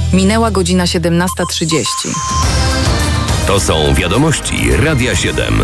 Minęła godzina 17:30. To są wiadomości Radia 7.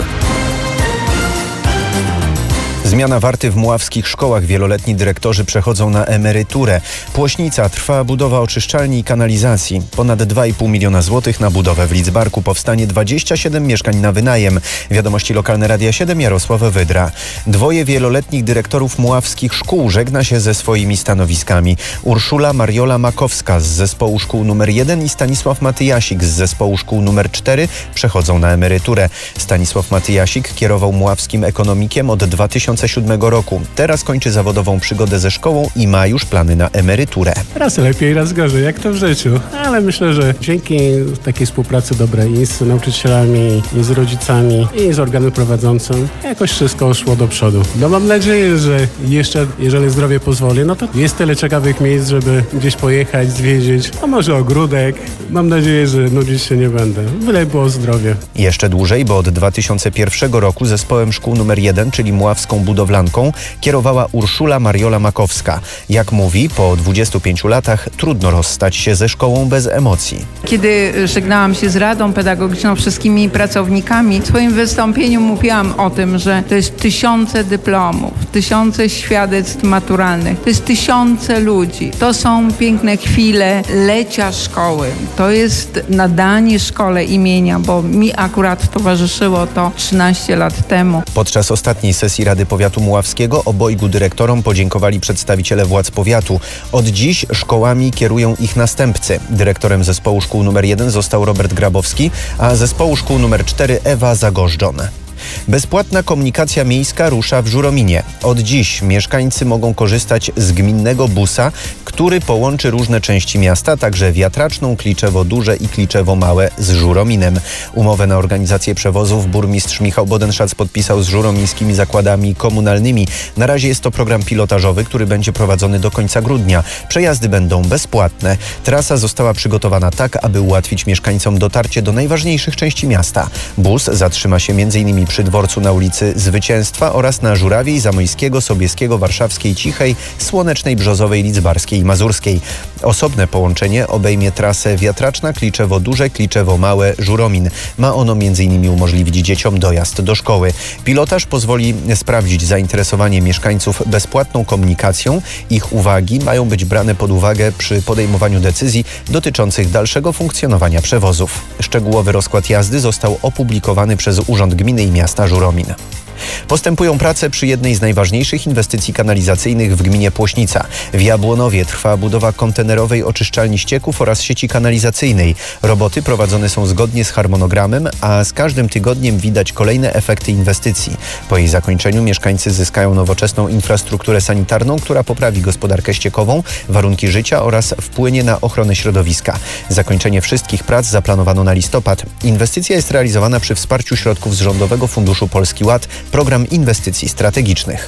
Zmiana warty w mławskich szkołach. Wieloletni dyrektorzy przechodzą na emeryturę. Płośnica, trwa budowa oczyszczalni i kanalizacji. Ponad 2,5 miliona złotych na budowę. W Lidzbarku powstanie 27 mieszkań na wynajem. Wiadomości lokalne Radia 7, Jarosław Wydra. 2 wieloletnich dyrektorów mławskich szkół żegna się ze swoimi stanowiskami. Urszula Mariola Makowska z zespołu szkół nr 1 i Stanisław Matyjasik z zespołu szkół nr 4 przechodzą na emeryturę. Stanisław Matyjasik kierował mławskim ekonomikiem od 2007 roku. Teraz kończy zawodową przygodę ze szkołą i ma już plany na emeryturę. Raz lepiej, raz gorzej, jak to w życiu. Ale myślę, że dzięki takiej współpracy dobrej i z nauczycielami, i z rodzicami, i z organem prowadzącym, jakoś wszystko szło do przodu. No mam nadzieję, że jeszcze, jeżeli zdrowie pozwoli, no to jest tyle ciekawych miejsc, żeby gdzieś pojechać, zwiedzić, a może ogródek. Mam nadzieję, że nudzić się nie będę. Byle było zdrowie. Jeszcze dłużej, bo od 2001 roku zespołem szkół nr 1, czyli mławską budowlanką, kierowała Urszula Mariola Makowska. Jak mówi, po 25 latach trudno rozstać się ze szkołą bez emocji. Kiedy żegnałam się z Radą Pedagogiczną, wszystkimi pracownikami, w swoim wystąpieniu mówiłam o tym, że to jest tysiące dyplomów, tysiące świadectw maturalnych, to jest tysiące ludzi. To są piękne chwile lecia szkoły. To jest nadanie szkole imienia, bo mi akurat towarzyszyło to 13 lat temu. Podczas ostatniej sesji Rady Powiatu Mławskiego obojgu dyrektorom podziękowali przedstawiciele władz powiatu. Od dziś szkołami kierują ich następcy. Dyrektorem zespołu szkół nr 1 został Robert Grabowski, a zespołu szkół nr 4 Ewa Zagożdżon. Bezpłatna komunikacja miejska rusza w Żurominie. Od dziś mieszkańcy mogą korzystać z gminnego busa, który połączy różne części miasta, także Wiatraczną, Kliczewo-Duże i Kliczewo-Małe z Żurominem. Umowę na organizację przewozów burmistrz Michał Bodenszacz podpisał z żuromińskimi zakładami komunalnymi. Na razie jest to program pilotażowy, który będzie prowadzony do końca grudnia. Przejazdy będą bezpłatne. Trasa została przygotowana tak, aby ułatwić mieszkańcom dotarcie do najważniejszych części miasta. Bus zatrzyma się m.in. przy dworcu na ulicy Zwycięstwa oraz na Żurawiej, Zamojskiego, Sobieskiego, Warszawskiej, Cichej, Słonecznej, Brzozowej, Lidzbarskiej i Mazurskiej. Osobne połączenie obejmie trasę Wiatraczna, Kliczewo-Duże, Kliczewo-Małe, Żuromin. Ma ono m.in. umożliwić dzieciom dojazd do szkoły. Pilotaż pozwoli sprawdzić zainteresowanie mieszkańców bezpłatną komunikacją. Ich uwagi mają być brane pod uwagę przy podejmowaniu decyzji dotyczących dalszego funkcjonowania przewozów. Szczegółowy rozkład jazdy został opublikowany przez Urząd Gminy i Miasta Żuromin. Postępują prace przy jednej z najważniejszych inwestycji kanalizacyjnych w gminie Płośnica. W Jabłonowie trwa budowa kontenerowej oczyszczalni ścieków oraz sieci kanalizacyjnej. Roboty prowadzone są zgodnie z harmonogramem, a z każdym tygodniem widać kolejne efekty inwestycji. Po jej zakończeniu mieszkańcy zyskają nowoczesną infrastrukturę sanitarną, która poprawi gospodarkę ściekową, warunki życia oraz wpłynie na ochronę środowiska. Zakończenie wszystkich prac zaplanowano na listopad. Inwestycja jest realizowana przy wsparciu środków z Rządowego Funduszu Polski Ład, Program Inwestycji Strategicznych.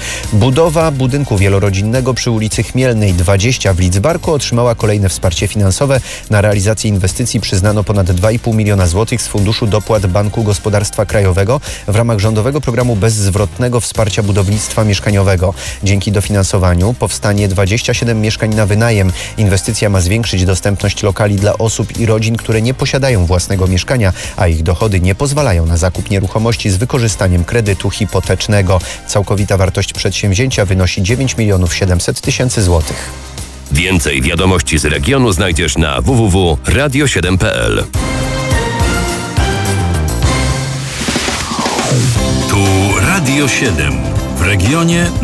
Budowa budynku wielorodzinnego przy ulicy Chmielnej 20 w Lidzbarku otrzymała kolejne wsparcie finansowe. Na realizację inwestycji przyznano ponad 2,5 miliona złotych z Funduszu Dopłat Banku Gospodarstwa Krajowego w ramach rządowego programu bezzwrotnego wsparcia budownictwa mieszkaniowego. Dzięki dofinansowaniu powstanie 27 mieszkań na wynajem. Inwestycja ma zwiększyć dostępność lokali dla osób i rodzin, które nie posiadają własnego mieszkania, a ich dochody nie pozwalają na zakup nieruchomości z wykorzystaniem kredytu hipotecznego. Całkowita wartość przedsięwzięcia wynosi 9 700 000 złotych. Więcej wiadomości z regionu znajdziesz na www.radio7.pl. Tu Radio 7. W regionie